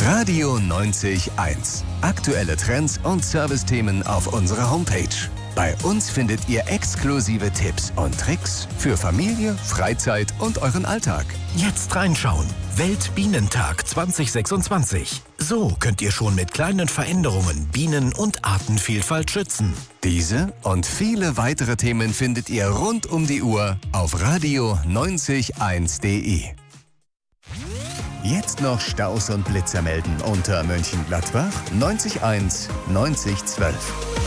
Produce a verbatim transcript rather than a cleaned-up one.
Radio neunzig eins. Aktuelle Trends und Servicethemen auf unserer Homepage. Bei uns findet ihr exklusive Tipps und Tricks für Familie, Freizeit und euren Alltag. Jetzt reinschauen. Weltbienentag zwanzig sechsundzwanzig. So könnt ihr schon mit kleinen Veränderungen Bienen- und Artenvielfalt schützen. Diese und viele weitere Themen findet ihr rund um die Uhr auf radio neunzig eins punkt de. Jetzt noch Staus und Blitzer melden unter Mönchengladbach neunzig eins neunzig zwölf.